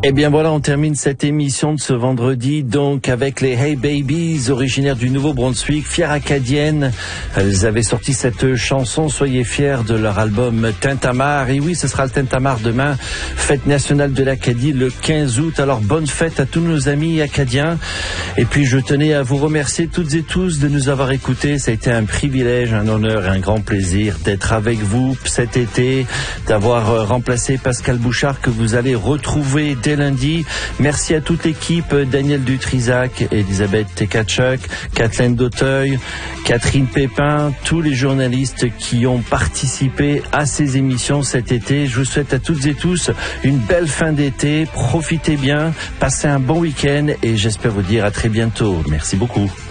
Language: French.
Eh bien voilà, on termine cette émission de ce vendredi donc avec les Hey Babies, originaires du Nouveau-Brunswick, fières acadiennes. Elles avaient sorti cette chanson, soyez fiers, de leur album Tintamarre. Et oui, ce sera le Tintamarre demain, fête nationale de l'Acadie le 15 août. Alors bonne fête à tous nos amis acadiens. Et puis je tenais à vous remercier toutes et tous de nous avoir écoutés. Ça a été un privilège, un honneur et un grand plaisir d'être avec vous cet été, d'avoir remplacé Pascal Bouchard que vous allez retrouver dès lundi. Merci à toute l'équipe, Daniel Dutrisac, Elisabeth Tekatchuk, Kathleen Dauteuil, Catherine Pépin, tous les journalistes qui ont participé à ces émissions cet été. Je vous souhaite à toutes et tous une belle fin d'été. Profitez bien, passez un bon week-end et j'espère vous dire à très bientôt. Merci beaucoup.